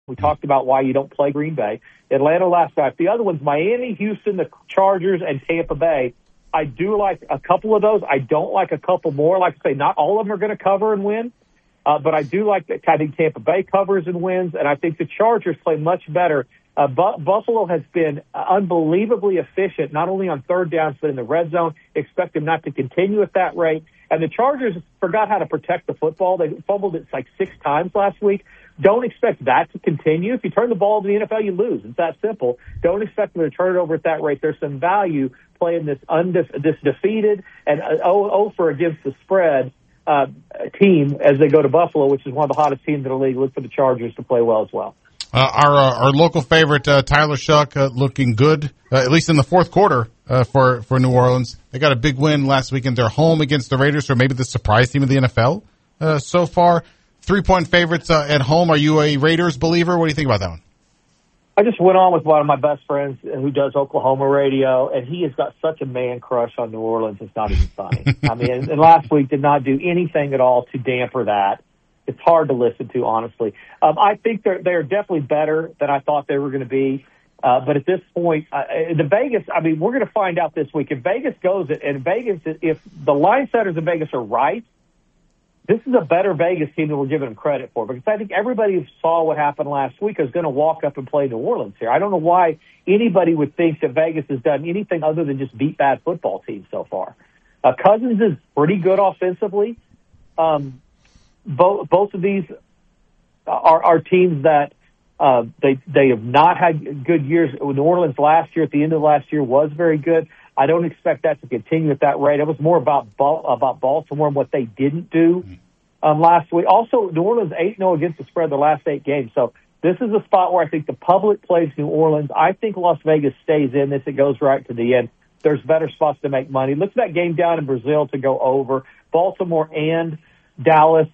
We talked about why you don't play Green Bay. Atlanta last night. The other one's Miami, Houston, the Chargers, and Tampa Bay. I do like a couple of those. I don't like a couple more. Like I say, not all of them are going to cover and win. But I do like that. I think Tampa Bay covers and wins, and I think the Chargers play much better. Buffalo has been unbelievably efficient, not only on third downs, but in the red zone. Expect them not to continue at that rate. And the Chargers forgot how to protect the football. They fumbled it like 6 times last week. Don't expect that to continue. If you turn the ball to the NFL, you lose. It's that simple. Don't expect them to turn it over at that rate. There's some value playing this defeated and 0 for against the spread team as they go to Buffalo, which is one of the hottest teams in the league. Look for the Chargers to play well as well. Our local favorite, Tyler Shuck, looking good, at least in the fourth quarter for New Orleans. They got a big win last weekend. They're home against the Raiders, or maybe the surprise team of the NFL so far. 3-point favorites at home. Are you a Raiders believer? What do you think about that one? I just went on with one of my best friends who does Oklahoma radio, and he has got such a man crush on New Orleans. It's not even funny. I mean, and last week did not do anything at all to damper that. It's hard to listen to, honestly. I think they're definitely better than I thought they were going to be. But at this point, the Vegas, I mean, we're going to find out this week. If Vegas goes, and Vegas, if the line setters in Vegas are right, this is a better Vegas team than we're giving them credit for, because I think everybody who saw what happened last week is going to walk up and play New Orleans here. I don't know why anybody would think that Vegas has done anything other than just beat bad football teams so far. Cousins is pretty good offensively. Both of these are teams that they have not had good years. New Orleans last year, at the end of last year, was very good. I don't expect that to continue at that rate. It was more about Baltimore and what they didn't do last week. Also, New Orleans 8-0 against the spread their last 8 games. So this is a spot where I think the public plays New Orleans. I think Las Vegas stays in this. It goes right to the end. There's better spots to make money. Look at that game down in Brazil to go over. Baltimore and Dallas,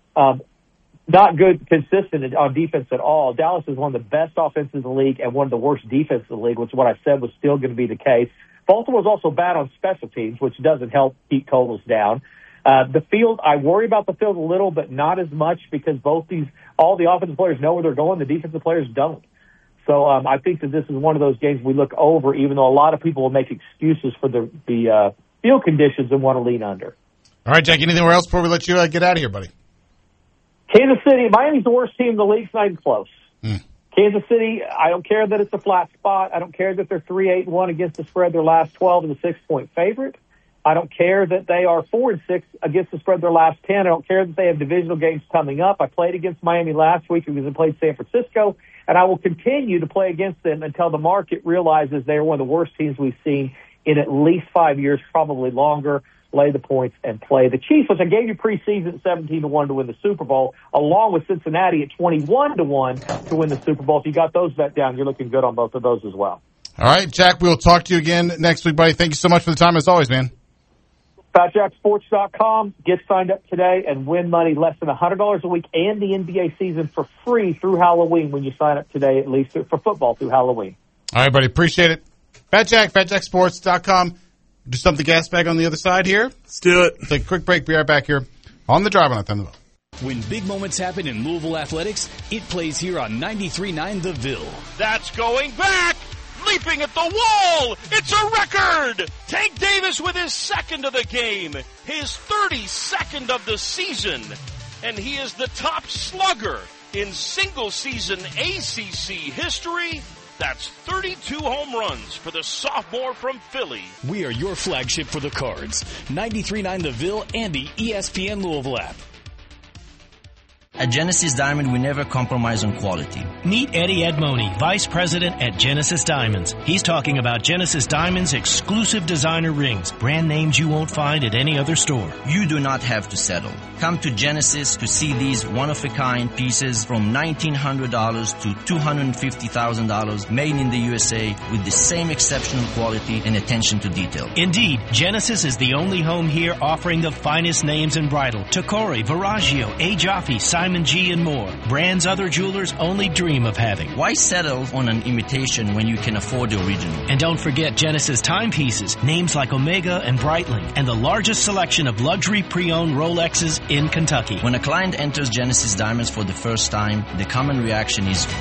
not good, consistent on defense at all. Dallas is one of the best offenses in the league and one of the worst defenses in the league, which is what I said was still going to be the case. Baltimore's also bad on special teams, which doesn't help keep totals down. The field, I worry about the field a little, but not as much, because all the offensive players know where they're going. The defensive players don't. So I think that this is one of those games we look over, even though a lot of people will make excuses for the field conditions and want to lean under. All right, Jack, anything else before we let you get out of here, buddy? Kansas City, Miami's the worst team in the league. It's not even close. Kansas City, I don't care that it's a flat spot. I don't care that they're 3-8-1 against the spread their last 12 and the 6-point favorite. I don't care that they are 4-6 against the spread their last 10. I don't care that they have divisional games coming up. I played against Miami last week because I played San Francisco, and I will continue to play against them until the market realizes they are one of the worst teams we've seen in at least 5 years, probably longer. Lay the points and play the Chiefs, which I gave you preseason 17-1 to win the Super Bowl, along with Cincinnati at 21-1 to win the Super Bowl. If you got those bet down, you're looking good on both of those as well. All right, Jack, we'll talk to you again next week, buddy. Thank you so much for the time, as always, man. FatJackSports.com. Get signed up today and win money less than $100 a week and the NBA season for free through Halloween when you sign up today, at least for football through Halloween. All right, buddy. Appreciate it. FatJackSports.com. Do something gas bag on the other side here. Let's do it. Take a quick break. Be right back here on The Drive on Thunderbolt. When big moments happen in Louisville athletics, it plays here on 93.9 The Ville. That's going back! Leaping at the wall! It's a record! Tank Davis with his second of the game, his 32nd of the season, and he is the top slugger in single-season ACC history. That's 32 home runs for the sophomore from Philly. We are your flagship for the Cards. 93.9 The Ville and the ESPN Louisville app. At Genesis Diamond, we never compromise on quality. Meet Eddie Edmoni, Vice President at Genesis Diamonds. He's talking about Genesis Diamonds' exclusive designer rings, brand names you won't find at any other store. You do not have to settle. Come to Genesis to see these one-of-a-kind pieces from $1,900 to $250,000 made in the USA with the same exceptional quality and attention to detail. Indeed, Genesis is the only home here offering the finest names in bridal. Tacori, Viraggio, A. Jaffe, Simon G. and more. Brands other jewelers only dream of having. Why settle on an imitation when you can afford the original? And don't forget Genesis timepieces, names like Omega and Breitling, and the largest selection of luxury pre-owned Rolexes in Kentucky. When a client enters Genesis Diamonds for the first time, the common reaction is,